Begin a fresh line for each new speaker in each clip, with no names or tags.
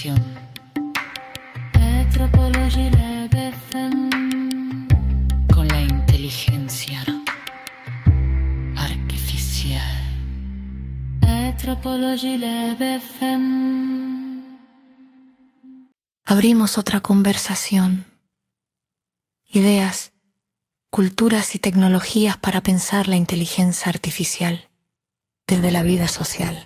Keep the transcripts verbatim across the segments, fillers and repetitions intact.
Anthropology Lab F M, con la inteligencia artificial. Anthropology Lab F M. Abrimos otra conversación. Ideas, culturas y tecnologías para pensar la inteligencia artificial desde la vida social.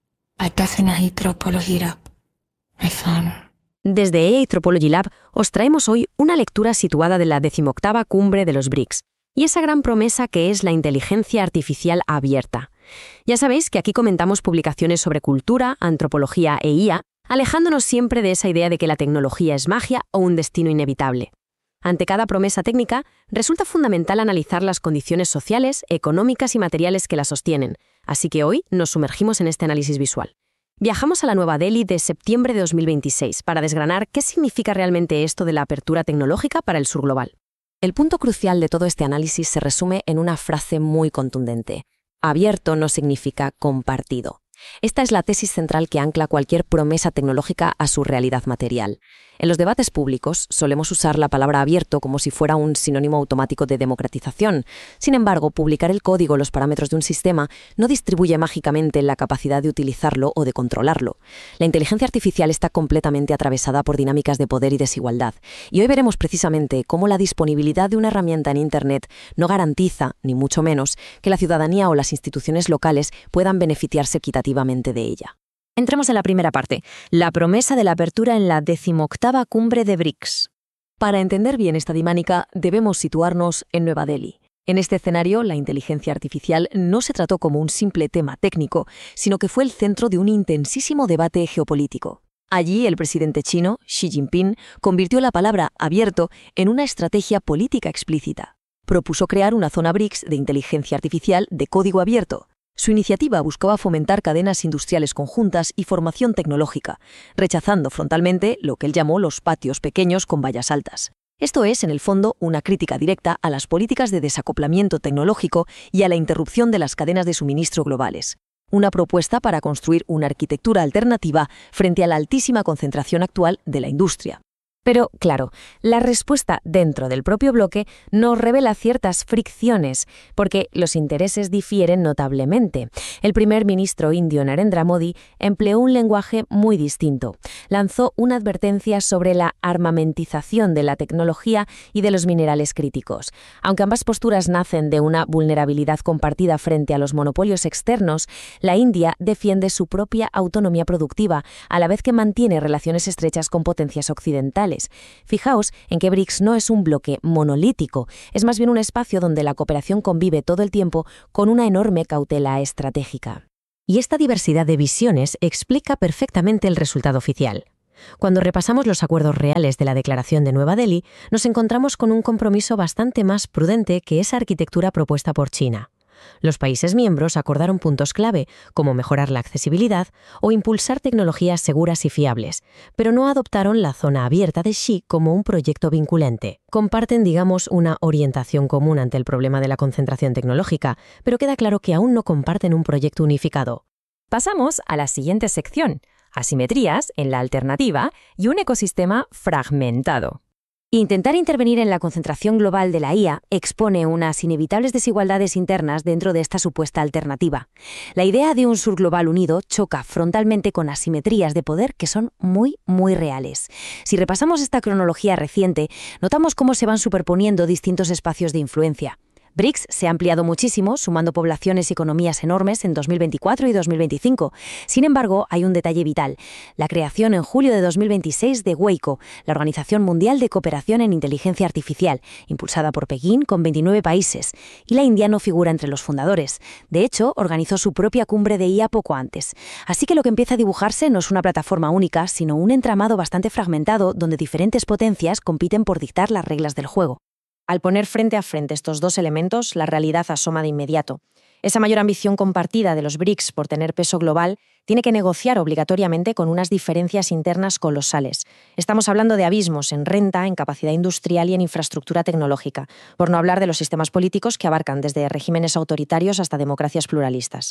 Desde Anthropology Lab os traemos hoy una lectura situada de la decimoctava cumbre de los B R I C S y esa gran promesa que es la inteligencia artificial abierta. Ya sabéis que aquí comentamos publicaciones sobre cultura, antropología e I A, alejándonos siempre de esa idea de que la tecnología es magia o un destino inevitable. Ante cada promesa técnica, resulta fundamental analizar las condiciones sociales, económicas y materiales que la sostienen, así que hoy nos sumergimos en este análisis visual. Viajamos a la Nueva Delhi de septiembre de dos mil veintiséis para desgranar qué significa realmente esto de la apertura tecnológica para el sur global. El punto crucial de todo este análisis se resume en una frase muy contundente. Abierto no significa compartido. Esta es la tesis central que ancla cualquier promesa tecnológica a su realidad material. En los debates públicos solemos usar la palabra abierto como si fuera un sinónimo automático de democratización. Sin embargo, publicar el código o los parámetros de un sistema no distribuye mágicamente la capacidad de utilizarlo o de controlarlo. La inteligencia artificial está completamente atravesada por dinámicas de poder y desigualdad. Y hoy veremos precisamente cómo la disponibilidad de una herramienta en Internet no garantiza, ni mucho menos, que la ciudadanía o las instituciones locales puedan beneficiarse equitativamente de ella. Entremos en la primera parte, la promesa de la apertura en la decimoctava cumbre de B R I C S. Para entender bien esta dinámica, debemos situarnos en Nueva Delhi. En este escenario, la inteligencia artificial no se trató como un simple tema técnico, sino que fue el centro de un intensísimo debate geopolítico. Allí, el presidente chino, Xi Jinping, convirtió la palabra abierto en una estrategia política explícita. Propuso crear una zona B R I C S de inteligencia artificial de código abierto. Su iniciativa buscaba fomentar cadenas industriales conjuntas y formación tecnológica, rechazando frontalmente lo que él llamó los patios pequeños con vallas altas. Esto es, en el fondo, una crítica directa a las políticas de desacoplamiento tecnológico y a la interrupción de las cadenas de suministro globales. Una propuesta para construir una arquitectura alternativa frente a la altísima concentración actual de la industria. Pero, claro, la respuesta dentro del propio bloque nos revela ciertas fricciones, porque los intereses difieren notablemente. El primer ministro indio Narendra Modi empleó un lenguaje muy distinto. Lanzó una advertencia sobre la armamentización de la tecnología y de los minerales críticos. Aunque ambas posturas nacen de una vulnerabilidad compartida frente a los monopolios externos, la India defiende su propia autonomía productiva, a la vez que mantiene relaciones estrechas con potencias occidentales. Fijaos en que B R I C S no es un bloque monolítico, es más bien un espacio donde la cooperación convive todo el tiempo con una enorme cautela estratégica. Y esta diversidad de visiones explica perfectamente el resultado oficial. Cuando repasamos los acuerdos reales de la Declaración de Nueva Delhi, nos encontramos con un compromiso bastante más prudente que esa arquitectura propuesta por China. Los países miembros acordaron puntos clave, como mejorar la accesibilidad o impulsar tecnologías seguras y fiables, pero no adoptaron la zona abierta de Xi como un proyecto vinculante. Comparten, digamos, una orientación común ante el problema de la concentración tecnológica, pero queda claro que aún no comparten un proyecto unificado. Pasamos a la siguiente sección, asimetrías en la alternativa y un ecosistema fragmentado. Intentar intervenir en la concentración global de la I A expone unas inevitables desigualdades internas dentro de esta supuesta alternativa. La idea de un sur global unido choca frontalmente con asimetrías de poder que son muy, muy reales. Si repasamos esta cronología reciente, notamos cómo se van superponiendo distintos espacios de influencia. B R I C S se ha ampliado muchísimo, sumando poblaciones y economías enormes en dos mil veinticuatro y dos mil veinticinco. Sin embargo, hay un detalle vital: la creación en julio de dos mil veintiséis de WEICO, la Organización Mundial de Cooperación en Inteligencia Artificial, impulsada por Pekín con veintinueve países, y la India no figura entre los fundadores. De hecho, organizó su propia cumbre de I A poco antes. Así que lo que empieza a dibujarse no es una plataforma única, sino un entramado bastante fragmentado donde diferentes potencias compiten por dictar las reglas del juego. Al poner frente a frente estos dos elementos, la realidad asoma de inmediato. Esa mayor ambición compartida de los B R I C S por tener peso global tiene que negociar obligatoriamente con unas diferencias internas colosales. Estamos hablando de abismos en renta, en capacidad industrial y en infraestructura tecnológica, por no hablar de los sistemas políticos que abarcan desde regímenes autoritarios hasta democracias pluralistas.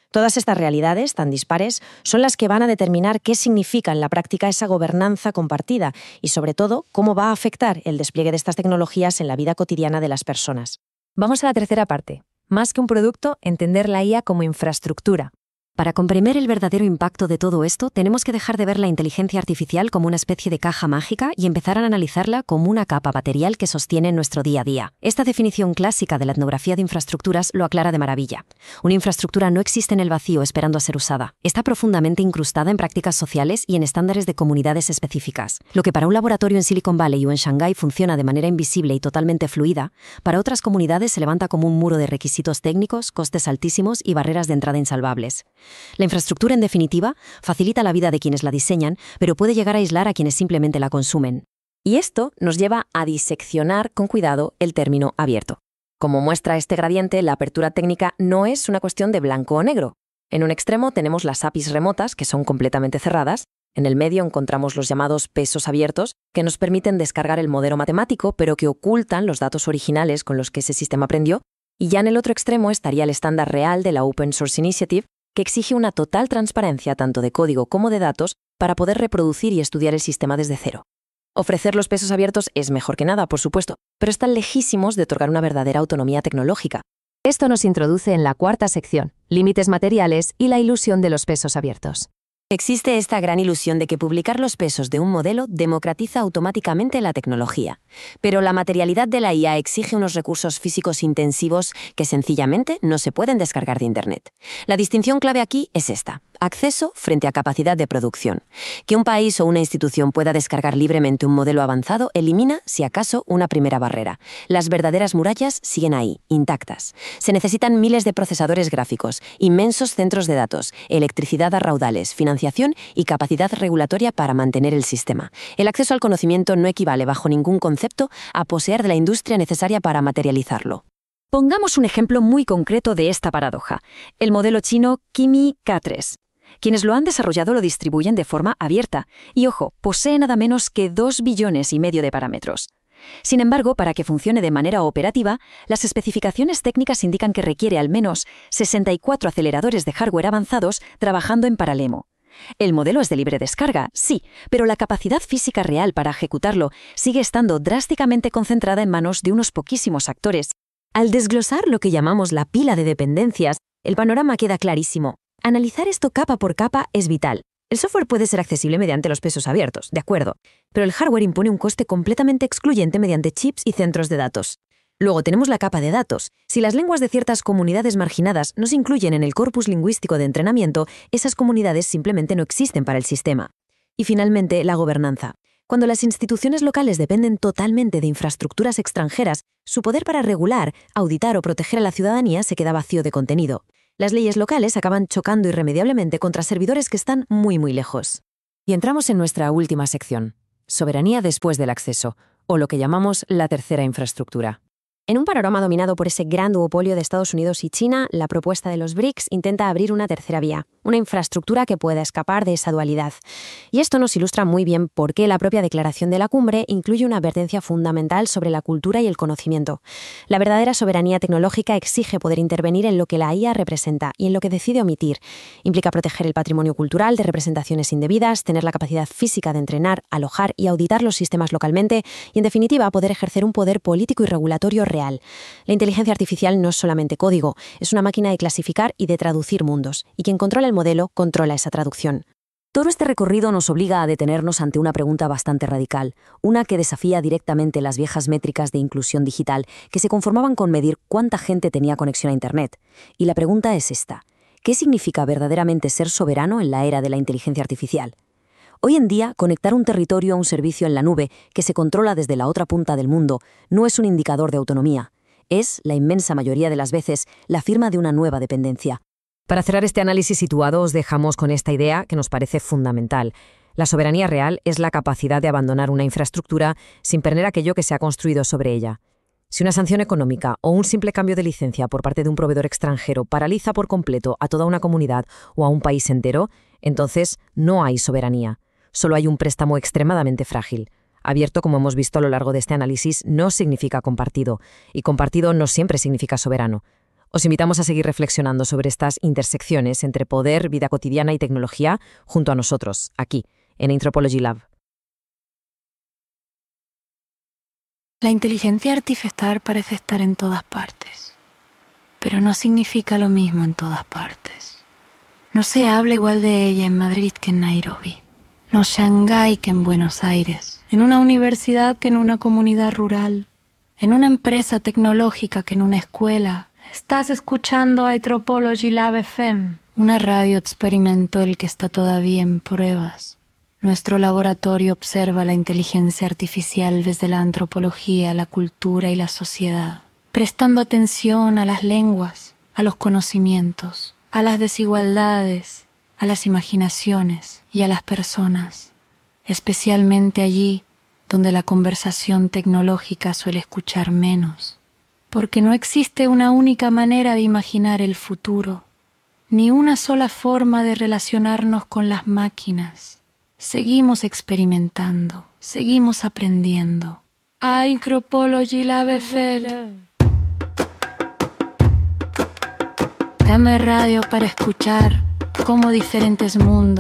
Todas estas realidades, tan dispares, son las que van a determinar qué significa en la práctica esa gobernanza compartida y, sobre todo, cómo va a afectar el despliegue de estas tecnologías en la vida cotidiana de las personas.
Vamos a la tercera parte. Más que un producto, entender la I A como infraestructura.
Para comprender el verdadero impacto de todo esto, tenemos que dejar de ver la inteligencia artificial como una especie de caja mágica y empezar a analizarla como una capa material que sostiene nuestro día a día. Esta definición clásica de la etnografía de infraestructuras lo aclara de maravilla. Una infraestructura no existe en el vacío esperando a ser usada. Está profundamente incrustada en prácticas sociales y en estándares de comunidades específicas. Lo que para un laboratorio en Silicon Valley o en Shanghái funciona de manera invisible y totalmente fluida, para otras comunidades se levanta como un muro de requisitos técnicos, costes altísimos y barreras de entrada insalvables. La infraestructura, en definitiva, facilita la vida de quienes la diseñan, pero puede llegar a aislar a quienes simplemente la consumen. Y esto nos lleva a diseccionar con cuidado el término abierto. Como muestra este gradiente, la apertura técnica no es una cuestión de blanco o negro. En un extremo tenemos las A P Is remotas, que son completamente cerradas. En el medio encontramos los llamados pesos abiertos, que nos permiten descargar el modelo matemático, pero que ocultan los datos originales con los que ese sistema aprendió. Y ya en el otro extremo estaría el estándar real de la Open Source Initiative, que exige una total transparencia tanto de código como de datos para poder reproducir y estudiar el sistema desde cero. Ofrecer los pesos abiertos es mejor que nada, por supuesto, pero están lejísimos de otorgar una verdadera autonomía tecnológica.
Esto nos introduce en la cuarta sección, límites materiales y la ilusión de los pesos abiertos.
Existe esta gran ilusión de que publicar los pesos de un modelo democratiza automáticamente la tecnología. Pero la materialidad de la I A exige unos recursos físicos intensivos que sencillamente no se pueden descargar de Internet. La distinción clave aquí es esta: acceso frente a capacidad de producción. Que un país o una institución pueda descargar libremente un modelo avanzado elimina, si acaso, una primera barrera. Las verdaderas murallas siguen ahí, intactas. Se necesitan miles de procesadores gráficos, inmensos centros de datos, electricidad a raudales, financiación y capacidad regulatoria para mantener el sistema. El acceso al conocimiento no equivale bajo ningún concepto a poseer de la industria necesaria para materializarlo.
Pongamos un ejemplo muy concreto de esta paradoja: el modelo chino Kimi K tres. Quienes lo han desarrollado lo distribuyen de forma abierta y, ojo, posee nada menos que dos billones y medio de parámetros. Sin embargo, para que funcione de manera operativa, las especificaciones técnicas indican que requiere al menos sesenta y cuatro aceleradores de hardware avanzados trabajando en paralelo. El modelo es de libre descarga, sí, pero la capacidad física real para ejecutarlo sigue estando drásticamente concentrada en manos de unos poquísimos actores. Al desglosar lo que llamamos la pila de dependencias, el panorama queda clarísimo. Analizar esto capa por capa es vital. El software puede ser accesible mediante los pesos abiertos, de acuerdo, pero el hardware impone un coste completamente excluyente mediante chips y centros de datos. Luego tenemos la capa de datos. Si las lenguas de ciertas comunidades marginadas no se incluyen en el corpus lingüístico de entrenamiento, esas comunidades simplemente no existen para el sistema. Y finalmente, la gobernanza. Cuando las instituciones locales dependen totalmente de infraestructuras extranjeras, su poder para regular, auditar o proteger a la ciudadanía se queda vacío de contenido. Las leyes locales acaban chocando irremediablemente contra servidores que están muy muy lejos. Y entramos en nuestra última sección, soberanía después del acceso, o lo que llamamos la tercera infraestructura. En un panorama dominado por ese gran duopolio de Estados Unidos y China, la propuesta de los BRICS intenta abrir una tercera vía, una infraestructura que pueda escapar de esa dualidad. Y esto nos ilustra muy bien por qué la propia declaración de la cumbre incluye una advertencia fundamental sobre la cultura y el conocimiento. La verdadera soberanía tecnológica exige poder intervenir en lo que la I A representa y en lo que decide omitir. Implica proteger el patrimonio cultural de representaciones indebidas, tener la capacidad física de entrenar, alojar y auditar los sistemas localmente y, en definitiva, poder ejercer un poder político y regulatorio real. Real. La inteligencia artificial no es solamente código, es una máquina de clasificar y de traducir mundos, y quien controla el modelo controla esa traducción. Todo este recorrido nos obliga a detenernos ante una pregunta bastante radical, una que desafía directamente las viejas métricas de inclusión digital que se conformaban con medir cuánta gente tenía conexión a Internet. Y la pregunta es esta: ¿qué significa verdaderamente ser soberano en la era de la inteligencia artificial? Hoy en día, conectar un territorio a un servicio en la nube que se controla desde la otra punta del mundo no es un indicador de autonomía. Es, la inmensa mayoría de las veces, la firma de una nueva dependencia. Para cerrar este análisis situado, os dejamos con esta idea que nos parece fundamental. La soberanía real es la capacidad de abandonar una infraestructura sin perder aquello que se ha construido sobre ella. Si una sanción económica o un simple cambio de licencia por parte de un proveedor extranjero paraliza por completo a toda una comunidad o a un país entero, entonces no hay soberanía. Solo hay un préstamo extremadamente frágil. Abierto, como hemos visto a lo largo de este análisis, no significa compartido, y compartido no siempre significa soberano.
Os invitamos a seguir reflexionando sobre estas intersecciones entre poder, vida cotidiana y tecnología junto a nosotros, aquí, en Anthropology Lab.
La inteligencia artificial parece estar en todas partes, pero no significa lo mismo en todas partes. No se habla igual de ella en Madrid que en Nairobi, no Shanghái que en Buenos Aires, en una universidad que en una comunidad rural, en una empresa tecnológica que en una escuela. Estás escuchando Anthropology Lab F M, una radio experimental que está todavía en pruebas. Nuestro laboratorio observa la inteligencia artificial desde la antropología, la cultura y la sociedad, prestando atención a las lenguas, a los conocimientos, a las desigualdades, a las imaginaciones y a las personas, especialmente allí donde la conversación tecnológica suele escuchar menos. Porque no existe una única manera de imaginar el futuro, ni una sola forma de relacionarnos con las máquinas. Seguimos experimentando, seguimos aprendiendo. Anthropology Lab F M. Dame radio para escuchar cómo diferentes mundos